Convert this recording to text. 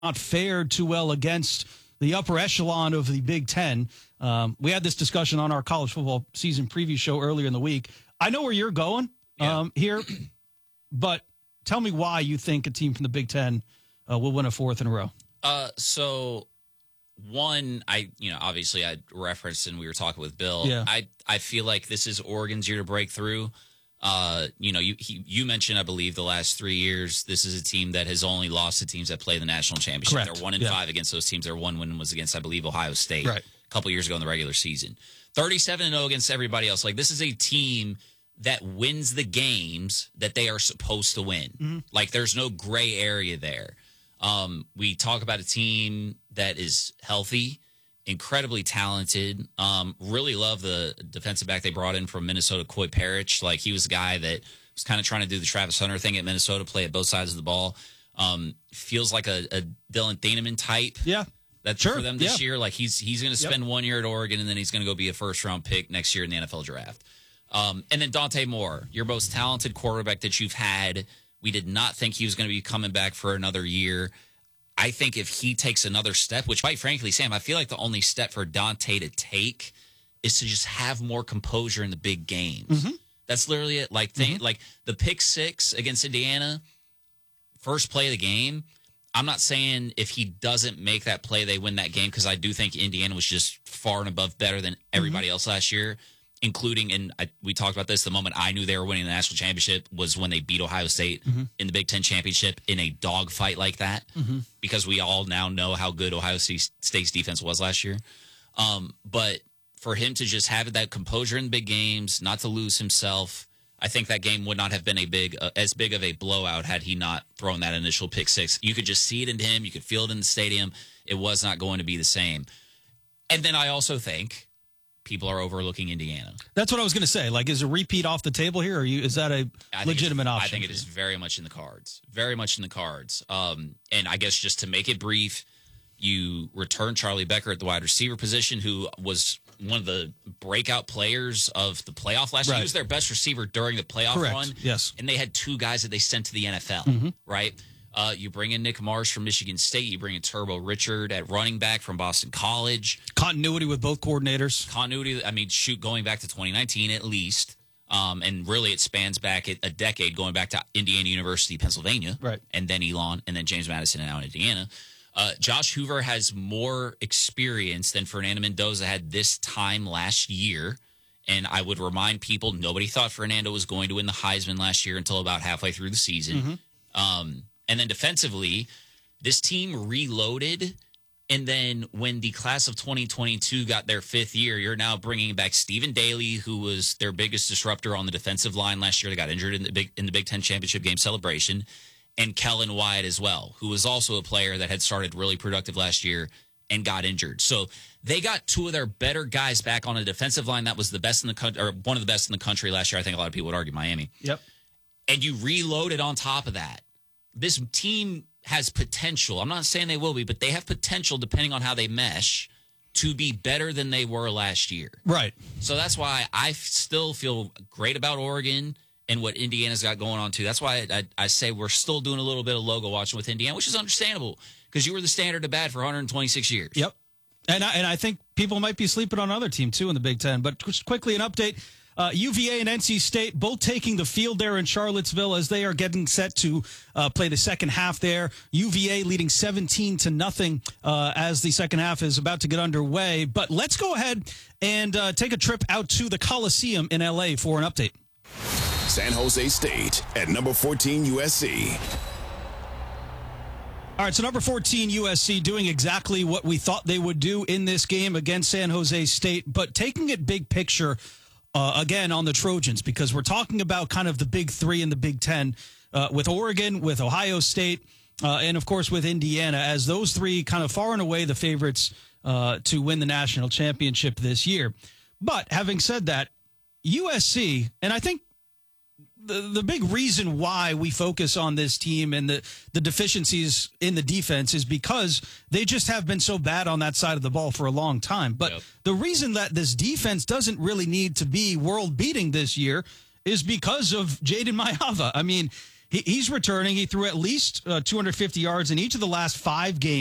not fared too well against the upper echelon of the Big Ten. We had this discussion on our college football season preview show earlier in the week. I know where you're going here, but tell me why you think a team from the Big Ten will win a fourth in a row. So one, obviously I referenced and we were talking with Bill. Yeah. I feel like this is Oregon's year to break through. You mentioned, I believe, the last 3 years, this is a team that has only lost to teams that play the national championship. Correct. They're 1-5 against those teams. Their one win was against, I believe, Ohio State right. a couple years ago in the regular season. 37-0 against everybody else. Like, this is a team that wins the games that they are supposed to win. Mm-hmm. Like, there's no gray area there. We talk about a team that is healthy, incredibly talented. Really love the defensive back they brought in from Minnesota, Coy Parrish. Like, he was the guy that was kind of trying to do the Travis Hunter thing at Minnesota, play at both sides of the ball. Feels like a Dylan Thieneman type. Yeah. That's sure. For them this year. Like, he's going to spend 1 year at Oregon, and then he's going to go be a first-round pick next year in the NFL draft. And then Dante Moore, your most talented quarterback that you've had. We did not think he was going to be coming back for another year. I think if he takes another step, which quite frankly, Sam, I feel like the only step for Dante to take is to just have more composure in the big games. Mm-hmm. That's literally it. Like, like the pick six against Indiana, first play of the game, I'm not saying if he doesn't make that play, they win that game, because I do think Indiana was just far and above better than everybody else last year, including, and we talked about this, the moment I knew they were winning the national championship was when they beat Ohio State in the Big Ten championship in a dogfight like that, because we all now know how good Ohio State's defense was last year. But for him to just have that composure in big games, not to lose himself, I think that game would not have been as big of a blowout had he not thrown that initial pick six. You could just see it in him. You could feel it in the stadium. It was not going to be the same. And then I also think people are overlooking Indiana. That's what I was going to say. Like, is a repeat off the table here, or is that a legitimate option? I think it is very much in the cards. Very much in the cards. And I guess just to make it brief, you return Charlie Becker at the wide receiver position, who was one of the breakout players of the playoff last year. He was their best receiver during the playoff run. Yes. And they had two guys that they sent to the NFL, right? You bring in Nick Marsh from Michigan State. You bring in Turbo Richard at running back from Boston College. Continuity with both coordinators. Continuity, I mean, going back to 2019 at least. And really it spans back a decade, going back to Indiana University, Pennsylvania. Right. And then Elon, and then James Madison, and now in Indiana. Josh Hoover has more experience than Fernando Mendoza had this time last year. And I would remind people, nobody thought Fernando was going to win the Heisman last year until about halfway through the season. And then defensively, this team reloaded. And then when the class of 2022 got their fifth year, you're now bringing back Stephen Daly, who was their biggest disruptor on the defensive line last year. They got injured in the Big Ten championship game celebration. And Kellen Wyatt as well, who was also a player that had started really productive last year and got injured. So they got two of their better guys back on a defensive line that was the best in the country, or one of the best in the country last year. I think a lot of people would argue Miami. Yep. And you reloaded on top of that. This team has potential. I'm not saying they will be, but they have potential, depending on how they mesh, to be better than they were last year. Right. So that's why I still feel great about Oregon and what Indiana's got going on, too. That's why I say we're still doing a little bit of logo watching with Indiana, which is understandable, because you were the standard of bad for 126 years. Yep. And I think people might be sleeping on another team, too, in the Big Ten. But just quickly, an update. UVA and NC State both taking the field there in Charlottesville as they are getting set to play the second half there. UVA leading 17-0 as the second half is about to get underway. But let's go ahead and take a trip out to the Coliseum in L.A. for an update. San Jose State at number 14 USC. All right, so number 14 USC doing exactly what we thought they would do in this game against San Jose State, but taking it big picture again on the Trojans, because we're talking about kind of the big three in the Big Ten with Oregon, with Ohio State, and of course with Indiana, as those three kind of far and away the favorites to win the national championship this year. But having said that, USC, and I think the big reason why we focus on this team and the deficiencies in the defense is because they just have been so bad on that side of the ball for a long time. But the reason that this defense doesn't really need to be world-beating this year is because of Jaden Mayava. I mean, He's returning. He threw at least 250 yards in each of the last 5 games.